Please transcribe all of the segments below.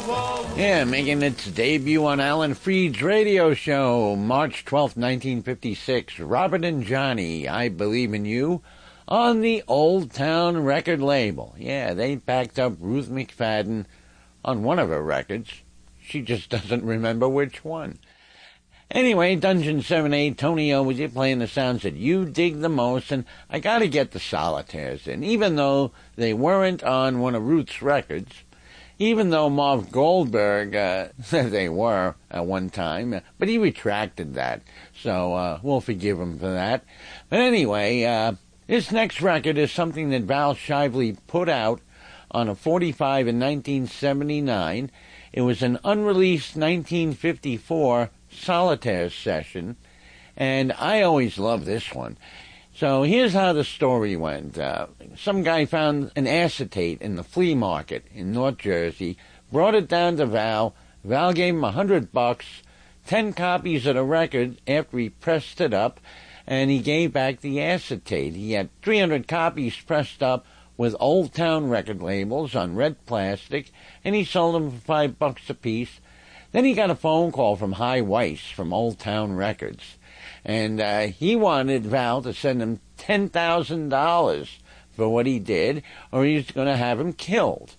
Yeah, making its debut on Alan Freed's radio show, March 12th, 1956, Robert and Johnny, I Believe in You, on the Old Town record label. Yeah, they backed up Ruth McFadden on one of her records. She just doesn't remember which one. Anyway, Dungeon 7-8, Tony O was here playing the sounds that you dig the most, and I gotta get the Solitaires in, even though they weren't on one of Ruth's records. Even though Marv Goldberg said they were at one time, but he retracted that, so we'll forgive him for that. But anyway, this next record is something that Val Shively put out on a 45 in 1979. It was an unreleased 1954 Solitaire session, and I always love this one. So here's how the story went. Some guy found an acetate in the flea market in North Jersey, brought it down to Val. Val gave him $100, 10 copies of the record after he pressed it up, and he gave back the acetate. He had 300 copies pressed up with Old Town record labels on red plastic, and he sold them for $5 apiece. Then he got a phone call from Hi Weiss from Old Town Records. And he wanted Val to send him $10,000 for what he did, or he was going to have him killed.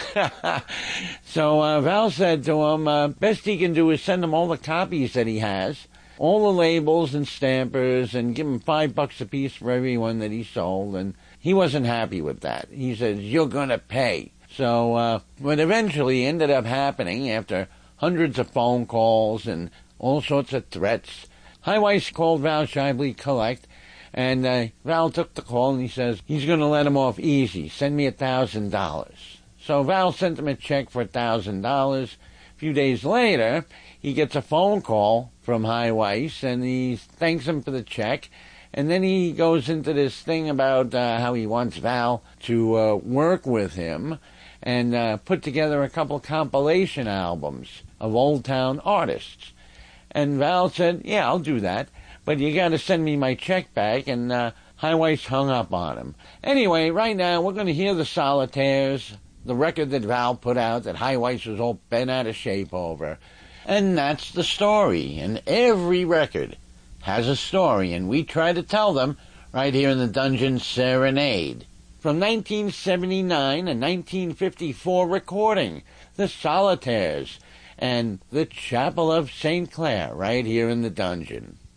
So Val said to him, best he can do is send him all the copies that he has, all the labels and stampers, and give him $5 apiece for every one that he sold. And he wasn't happy with that. He says, you're going to pay. So what eventually ended up happening after hundreds of phone calls and all sorts of threats, Hi Weiss called Val Shively collect, and Val took the call, and he says he's going to let him off easy. Send me $1,000. So Val sent him a check for $1,000. A few days later, he gets a phone call from Hi Weiss, and he thanks him for the check. And then he goes into this thing about how he wants Val to work with him and put together a couple compilation albums of Old Town artists. And Val said, yeah, I'll do that, but you got to send me my check back, and Hi Weiss hung up on him. Anyway, right now we're going to hear the Solitaires, the record that Val put out that Hi Weiss was all bent out of shape over. And that's the story, and every record has a story, and we try to tell them right here in the Dungeon Serenade. From 1979, a 1954 recording, the Solitaires, and the Chapel of St. Clair, right here in the Dungeon.